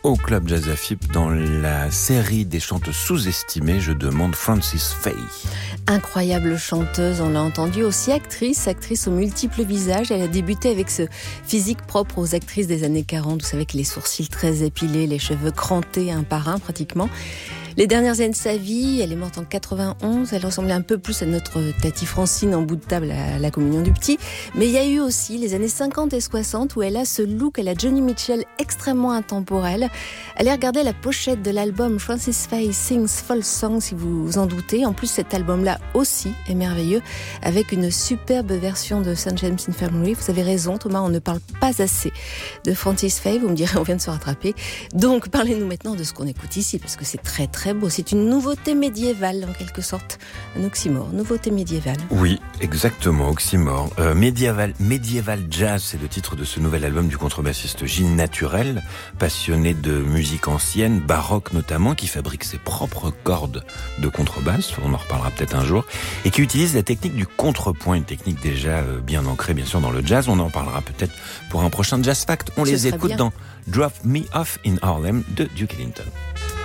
au Club Jazz AFIP dans la série des chanteuses sous-estimées. Je demande Frances Faye. Incroyable chanteuse, on l'a entendu, aussi actrice aux multiples visages. Elle a débuté avec ce physique propre aux actrices des années 40. Vous savez que les sourcils très épilés, les cheveux crantés un par un pratiquement. Les dernières années de sa vie, elle est morte en 91, elle ressemblait un peu plus à notre Tati Francine en bout de table à la communion du petit. Mais il y a eu aussi les années 50 et 60 où elle a ce look à la Joni Mitchell extrêmement intemporel. Allez regarder la pochette de l'album Frances Faye Sings Fall Song si vous vous en doutez. En plus, cet album-là aussi est merveilleux avec une superbe version de St. James Infirmary. Vous avez raison Thomas, on ne parle pas assez de Frances Faye. Vous me direz, on vient de se rattraper. Donc parlez-nous maintenant de ce qu'on écoute ici parce que c'est très très beau. C'est une nouveauté médiévale, en quelque sorte. Un oxymore, nouveauté médiévale. Oui, exactement, oxymore. Médiéval jazz, c'est le titre de ce nouvel album du contrebassiste Gilles Naturel, passionné de musique ancienne, baroque notamment, qui fabrique ses propres cordes de contrebasse, on en reparlera peut-être un jour, et qui utilise la technique du contrepoint, une technique déjà bien ancrée, bien sûr, dans le jazz. On en parlera peut-être pour un prochain Jazz Fact. On les écoute dans Drop Me Off in Harlem de Duke Ellington.